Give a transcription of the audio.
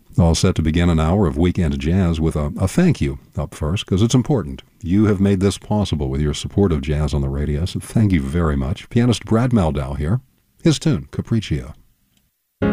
All set to begin an hour of Weekend Jazz with a thank you up first, because it's important. You have made this possible with your support of jazz on the radio, so thank you very much. Pianist Brad Mehldau here. His tune, Capriccio.